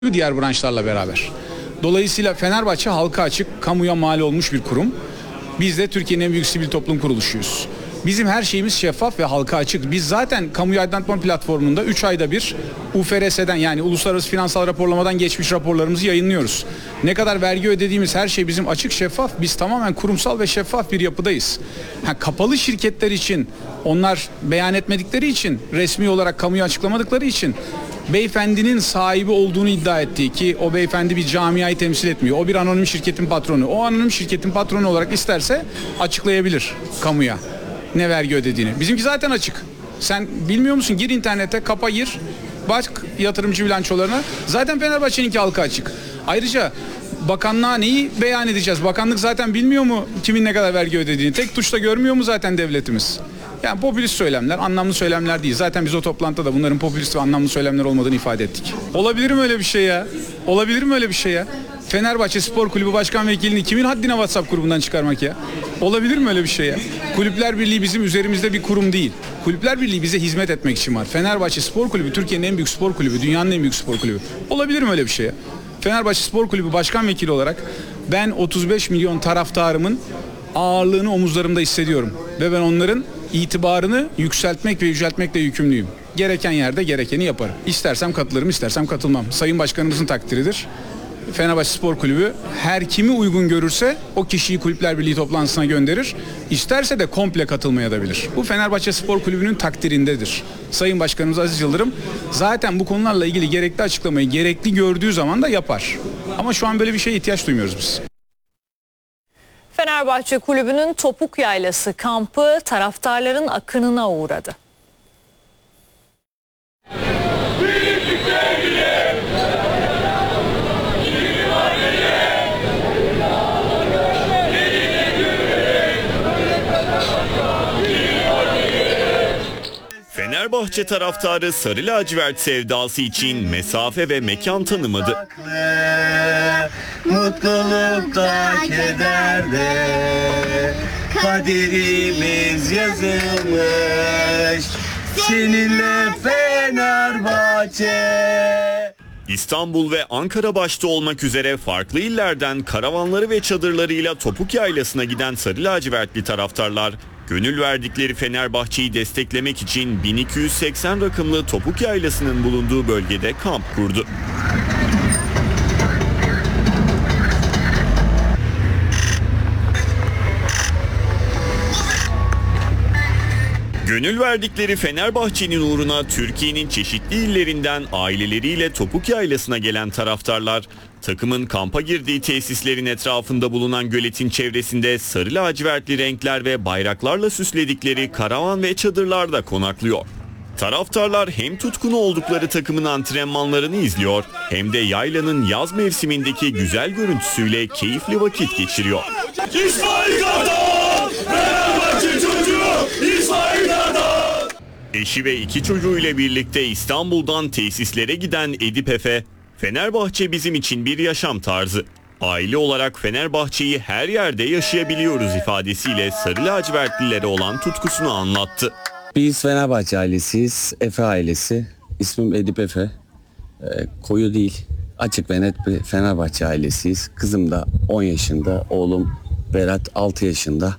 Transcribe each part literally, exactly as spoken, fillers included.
diğer branşlarla beraber. Dolayısıyla Fenerbahçe halka açık, kamuya mal olmuş bir kurum. Biz de Türkiye'nin en büyük sivil toplum kuruluşuyuz. Bizim her şeyimiz şeffaf ve halka açık. Biz zaten kamuyu aydınlatma platformunda üç ayda bir U F R S'den yani Uluslararası Finansal Raporlamadan geçmiş raporlarımızı yayınlıyoruz. Ne kadar vergi ödediğimiz her şey bizim açık, şeffaf. Biz tamamen kurumsal ve şeffaf bir yapıdayız. Ha, kapalı şirketler için, onlar beyan etmedikleri için, resmi olarak kamuya açıklamadıkları için beyefendinin sahibi olduğunu iddia ettiği, ki o beyefendi bir camiayı temsil etmiyor. O bir anonim şirketin patronu. O anonim şirketin patronu olarak isterse açıklayabilir kamuya ne vergi ödediğini. Bizimki zaten açık. Sen bilmiyor musun? Gir internete, kapa gir. Bak yatırımcı bilançolarına. Zaten Fenerbahçe'ninki halka açık. Ayrıca bakanlığa neyi beyan edeceğiz? Bakanlık zaten bilmiyor mu kimin ne kadar vergi ödediğini? Tek tuşla görmüyor mu zaten devletimiz? Yani popülist söylemler, anlamlı söylemler değil. Zaten biz o toplantıda bunların popülist ve anlamlı söylemler olmadığını ifade ettik. Olabilir mi öyle bir şey ya? Olabilir mi öyle bir şey ya? Fenerbahçe Spor Kulübü Başkan Vekilini kimin haddine WhatsApp grubundan çıkarmak ya? Olabilir mi öyle bir şey ya? Kulüpler Birliği bizim üzerimizde bir kurum değil. Kulüpler Birliği bize hizmet etmek için var. Fenerbahçe Spor Kulübü Türkiye'nin en büyük spor kulübü, dünyanın en büyük spor kulübü. Olabilir mi öyle bir şey ya? Fenerbahçe Spor Kulübü Başkan Vekili olarak ben otuz beş milyon taraftarımın ağırlığını omuzlarımda hissediyorum. Ve ben onların itibarını yükseltmek ve yüceltmekle yükümlüyüm. Gereken yerde gerekeni yaparım. İstersem katılırım, istersem katılmam. Sayın Başkanımızın takdiridir. Fenerbahçe Spor Kulübü her kimi uygun görürse o kişiyi Kulüpler Birliği toplantısına gönderir. İsterse de komple katılmaya da bilir. Bu Fenerbahçe Spor Kulübü'nün takdirindedir. Sayın Başkanımız Aziz Yıldırım zaten bu konularla ilgili gerekli açıklamayı gerekli gördüğü zaman da yapar. Ama şu an böyle bir şeye ihtiyaç duymuyoruz biz. Fenerbahçe Kulübü'nün Topuk Yaylası kampı taraftarların akınına uğradı. Fenerbahçe taraftarı sarı lacivert sevdası için mesafe ve mekan tanımadı. Mutlulukta, kederde kaderimiz yazılmış. Seninle Fenerbahçe. İstanbul ve Ankara başta olmak üzere farklı illerden karavanları ve çadırlarıyla Topuk Yaylası'na giden sarı lacivertli taraftarlar gönül verdikleri Fenerbahçe'yi desteklemek için bin iki yüz seksen rakımlı Topuk Yaylası'nın bulunduğu bölgede kamp kurdu. Gönül verdikleri Fenerbahçe'nin uğruna Türkiye'nin çeşitli illerinden aileleriyle Topuk Yaylası'na gelen taraftarlar, takımın kampa girdiği tesislerin etrafında bulunan göletin çevresinde sarı lacivertli renkler ve bayraklarla süsledikleri karavan ve çadırlarda konaklıyor. Taraftarlar hem tutkunu oldukları takımın antrenmanlarını izliyor hem de yaylanın yaz mevsimindeki güzel görüntüsüyle keyifli vakit geçiriyor. İsmail Kartal! Fenerbahçe çocuğu! İsmail Kartal! Eşi ve iki çocuğuyla birlikte İstanbul'dan tesislere giden Edip Efe, Fenerbahçe bizim için bir yaşam tarzı. Aile olarak Fenerbahçe'yi her yerde yaşayabiliyoruz ifadesiyle sarı lacivertlilere olan tutkusunu anlattı. Biz Fenerbahçe ailesiyiz. Efe ailesi. İsmim Edip Efe. Ee, koyu değil. Açık ve net bir Fenerbahçe ailesiyiz. Kızım da on yaşında. Oğlum Berat altı yaşında.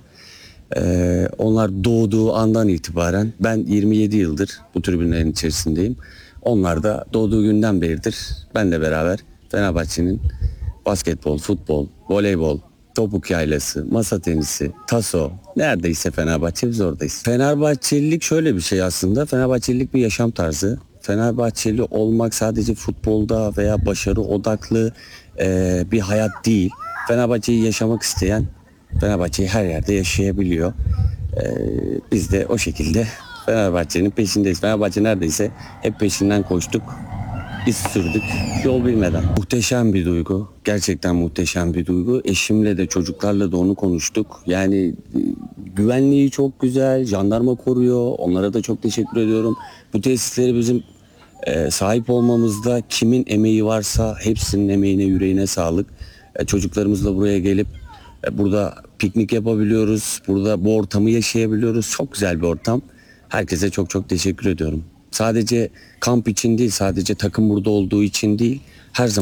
Ee, onlar doğduğu andan itibaren ben yirmi yedi yıldır bu tribünlerin içerisindeyim. Onlar da doğduğu günden beridir benle beraber Fenerbahçe'nin basketbol, futbol, voleybol, Topuk Yaylası, masa tenisi, taso, neredeyse Fenerbahçe biz oradayız. Fenerbahçelilik şöyle bir şey aslında. Fenerbahçelilik bir yaşam tarzı. Fenerbahçeli olmak sadece futbolda veya başarı odaklı e, bir hayat değil. Fenerbahçe'yi yaşamak isteyen Fenerbahçe'yi her yerde yaşayabiliyor. E, biz de o şekilde Fenerbahçe'nin peşindeyiz. Fenerbahçe neredeyse hep peşinden koştuk. Biz sürdük yol bilmeden. Muhteşem bir duygu. Gerçekten muhteşem bir duygu. Eşimle de çocuklarla da onu konuştuk. Yani güvenliği çok güzel. Jandarma koruyor. Onlara da çok teşekkür ediyorum. Bu tesisleri bizim e, sahip olmamızda kimin emeği varsa hepsinin emeğine, yüreğine sağlık. E, çocuklarımızla buraya gelip e, burada piknik yapabiliyoruz. Burada bu ortamı yaşayabiliyoruz. Çok güzel bir ortam. Herkese çok çok teşekkür ediyorum. Sadece kamp için değil, sadece takım burada olduğu için değil, her zaman